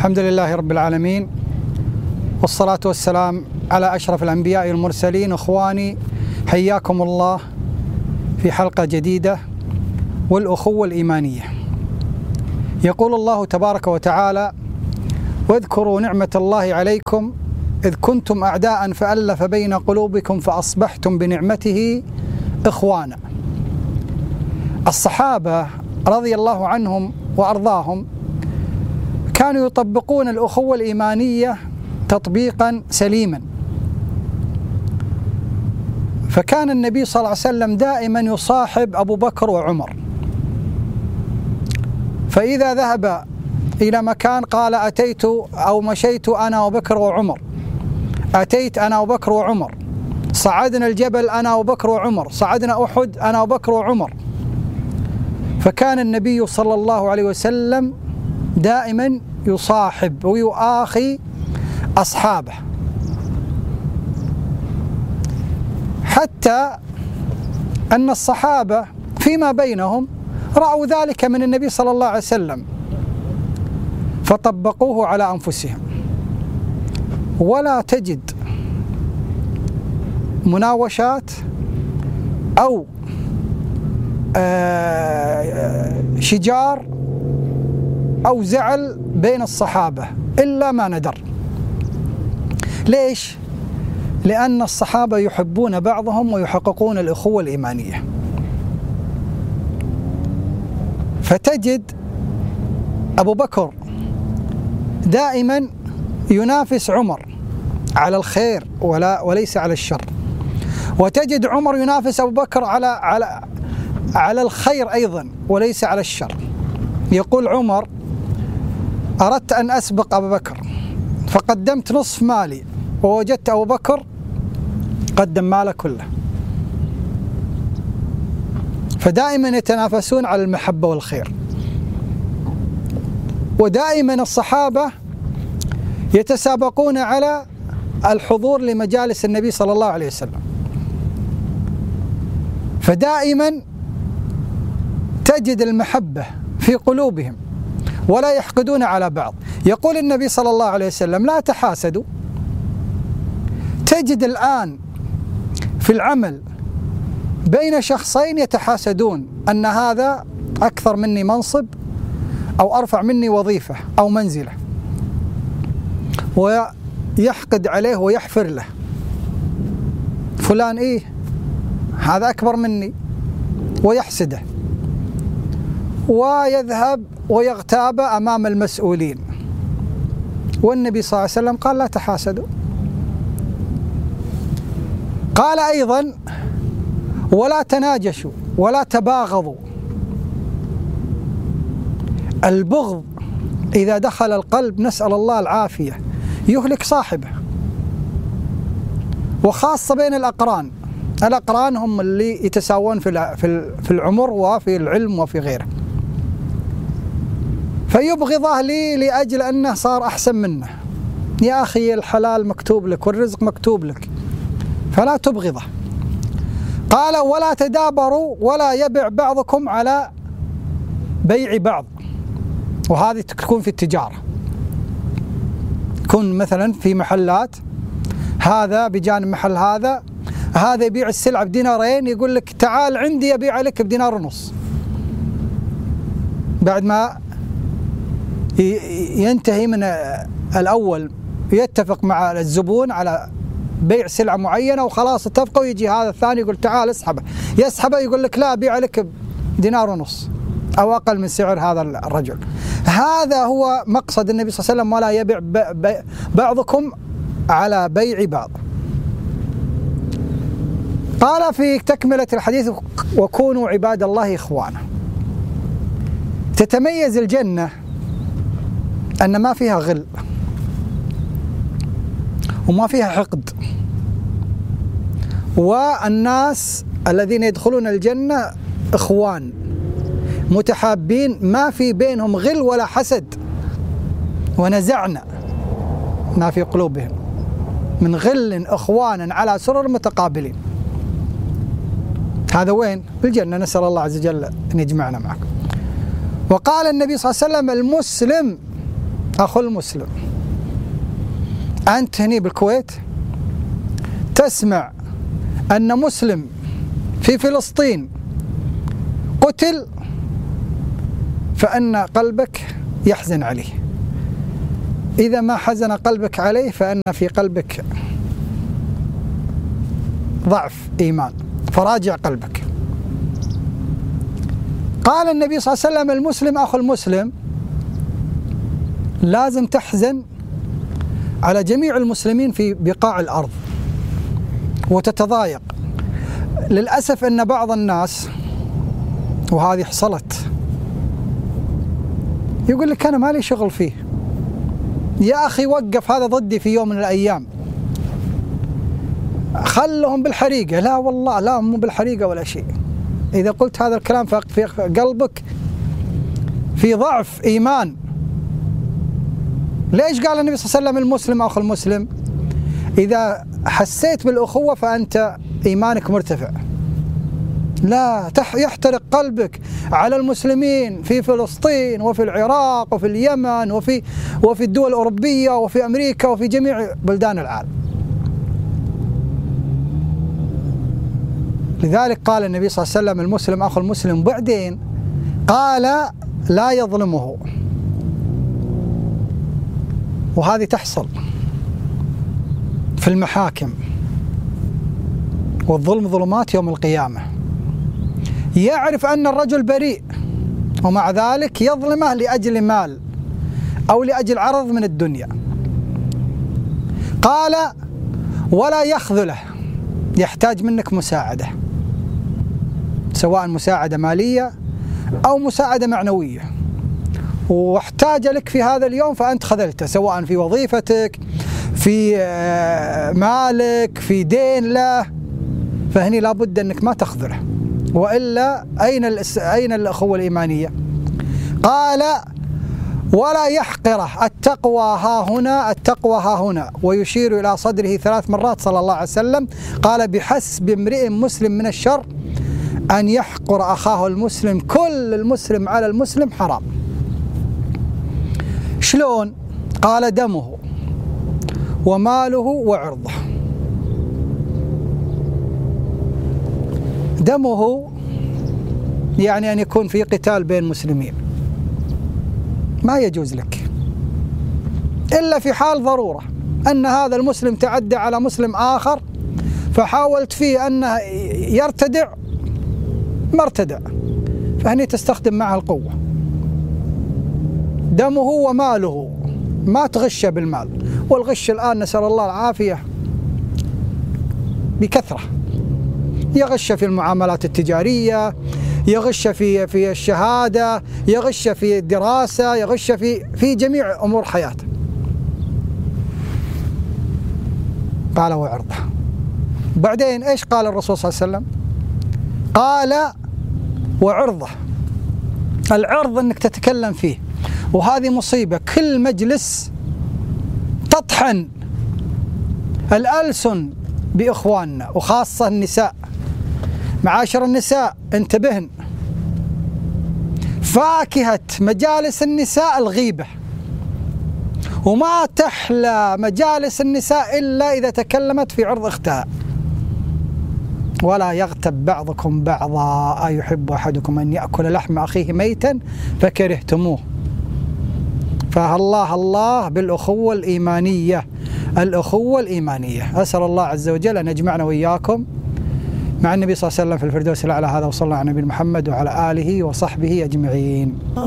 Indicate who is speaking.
Speaker 1: الحمد لله رب العالمين، والصلاة والسلام على أشرف الأنبياء والمرسلين. إخواني حياكم الله في حلقة جديدة والأخوة الإيمانية. يقول الله تبارك وتعالى: واذكروا نعمة الله عليكم إذ كنتم أعداء فألف بين قلوبكم فأصبحتم بنعمته إخوانا. الصحابة رضي الله عنهم وأرضاهم كانوا يطبقون الأخوة الإيمانية تطبيقا سليما، فكان النبي صلى الله عليه وسلم دائما يصاحب أبو بكر وعمر، فإذا ذهب إلى مكان قال أتيت أو مشيت أنا وبكر وعمر، أتيت أنا وبكر وعمر، صعدنا الجبل أنا وبكر وعمر، صعدنا أحد أنا وبكر وعمر. فكان النبي صلى الله عليه وسلم دائما يصاحب ويؤاخي أصحابه، حتى أن الصحابة فيما بينهم رأوا ذلك من النبي صلى الله عليه وسلم فطبقوه على أنفسهم. ولا تجد مناوشات أو شجار أو زعل بين الصحابة إلا ما ندر. ليش؟ لأن الصحابة يحبون بعضهم ويحققون الأخوة الإيمانية. فتجد أبو بكر دائما ينافس عمر على الخير وليس على الشر، وتجد عمر ينافس أبو بكر على الخير أيضا وليس على الشر. يقول عمر: أردت أن أسبق أبو بكر فقدمت نصف مالي ووجدت أبو بكر قدم ماله كله. فدائما يتنافسون على المحبة والخير. ودائما الصحابة يتسابقون على الحضور لمجالس النبي صلى الله عليه وسلم، فدائما تجد المحبة في قلوبهم ولا يحقدون على بعض. يقول النبي صلى الله عليه وسلم: لا تحاسدوا. تجد الآن في العمل بين شخصين يتحاسدون أن هذا أكثر مني منصب أو أرفع مني وظيفة أو منزلة، ويحقد عليه ويحفر له: فلان إيه هذا أكبر مني، ويحسده ويذهب ويغتاب أمام المسؤولين. والنبي صلى الله عليه وسلم قال: لا تحاسدوا. قال أيضا: ولا تناجشوا ولا تباغضوا. البغض إذا دخل القلب نسأل الله العافية يهلك صاحبه، وخاصة بين الأقران. الأقران هم اللي يتساوون في العمر وفي العلم وفي غيره، فيبغضه لأجل أنه صار أحسن منه. يا أخي الحلال مكتوب لك والرزق مكتوب لك، فلا تبغضه. قال: ولا تدابروا ولا يبع بعضكم على بيع بعض. وهذه تكون في التجارة، تكون مثلا في محلات، هذا بجانب محل هذا يبيع السلعة بدينارين، يقول لك تعال عندي أبيع لك بدينار ونص. بعد ما ينتهي من الأول يتفق مع الزبون على بيع سلعة معينة وخلاص اتفقوا، ويجي هذا الثاني يقول تعال اسحبه، يسحبه يقول لك لا أبيع لك بدينار ونص أو أقل من سعر هذا الرجل. هذا هو مقصد النبي صلى الله عليه وسلم: ولا يبيع بعضكم على بيع بعض. قال في تكملة الحديث: وكونوا عباد الله إخوانا. تتميز الجنة أن ما فيها غل وما فيها حقد، والناس الذين يدخلون الجنة إخوان متحابين، ما في بينهم غل ولا حسد. ونزعنا ما في قلوبهم من غل إخوانا على سرر متقابلين. هذا وين؟ بالجنة، نسأل الله عز وجل أن يجمعنا معكم. وقال النبي صلى الله عليه وسلم: المسلم أخو المسلم. أنت هني بالكويت تسمع أن مسلم في فلسطين قتل، فإن قلبك يحزن عليه. إذا ما حزن قلبك عليه فإن في قلبك ضعف إيمان، فراجع قلبك. قال النبي صلى الله عليه وسلم: المسلم أخو المسلم. لازم تحزن على جميع المسلمين في بقاع الأرض وتتضايق. للأسف أن بعض الناس، وهذه حصلت، يقول لك أنا مالي شغل فيه. يا أخي وقف هذا ضدي في يوم من الأيام، خلهم بالحريقة. لا والله، لا مو بالحريقة ولا شيء. إذا قلت هذا الكلام في قلبك في ضعف إيمان. ليش قال النبي صلى الله عليه وسلم: المسلم أخو المسلم؟ إذا حسيت بالأخوة فأنت إيمانك مرتفع. لا يحترق قلبك على المسلمين في فلسطين وفي العراق وفي اليمن وفي الدول الأوروبية وفي أمريكا وفي جميع بلدان العالم. لذلك قال النبي صلى الله عليه وسلم: المسلم أخو المسلم. بعدين قال: لا يظلمه. وهذه تحصل في المحاكم، والظلم ظلمات يوم القيامة. يعرف أن الرجل بريء ومع ذلك يظلمه لأجل مال أو لأجل عرض من الدنيا. قال: ولا يخذله. يحتاج منك مساعدة، سواء مساعدة مالية أو مساعدة معنوية، واحتاج لك في هذا اليوم فأنت خذلته، سواء في وظيفتك، في مالك، في دين له، فهني لابد أنك ما تخذله، وإلا أين الأخوة الإيمانية؟ قال: ولا يحقره. التقوى ها هنا، التقوى ها هنا، ويشير إلى صدره 3 مرات صلى الله عليه وسلم. قال: بحسب امرئ مسلم من الشر أن يحقر أخاه المسلم. كل المسلم على المسلم حرام. شلون؟ قال: دمه وماله وعرضه. دمه يعني أن يكون في قتال بين مسلمين، ما يجوز لك إلا في حال ضرورة، أن هذا المسلم تعدى على مسلم آخر فحاولت فيه أنه يرتدع، ما ارتدع، فهني تستخدم معه القوة. دمه وماله، ما تغش بالمال. والغش الآن نسأل الله العافية بكثرة. يغش في المعاملات التجارية، يغش في الشهادة، يغش في الدراسة، يغش في جميع أمور حياته. قال: وعرضه. بعدين إيش قال الرسول صلى الله عليه وسلم؟ قال: وعرضه. العرض أنك تتكلم فيه، وهذه مصيبة. كل مجلس تطحن الألسن بإخواننا، وخاصة النساء. معاشر النساء انتبهن، فاكهة مجالس النساء الغيبة، وما تحلى مجالس النساء إلا إذا تكلمت في عرض أختها. ولا يغتب بعضكم بعضا، أيحب أحدكم أن يأكل لحم أخيه ميتا فكرهتموه. فالله الله بالأخوة الإيمانية، الأخوة الإيمانية. أسأل الله عز وجل أن يجمعنا وإياكم مع النبي صلى الله عليه وسلم في الفردوس الأعلى. هذا وصلى على نبينا محمد وعلى آله وصحبه أجمعين.